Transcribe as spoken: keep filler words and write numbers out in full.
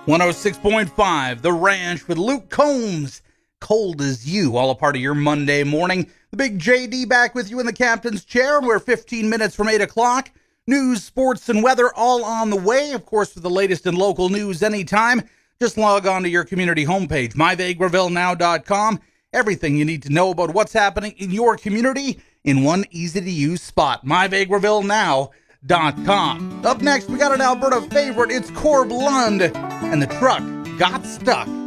one oh six point five, The Ranch with Luke Combs. Cold as you, all a part of your Monday morning. The Big J D back with you in the captain's chair. We're fifteen minutes from eight o'clock. News, sports, and weather all on the way. Of course, for the latest in local news anytime, just log on to your community homepage, my vegreville now dot com. Everything you need to know about what's happening in your community in one easy-to-use spot, my vegreville now dot com. Up next, we got an Alberta favorite. It's Corb Lund, and the truck got stuck.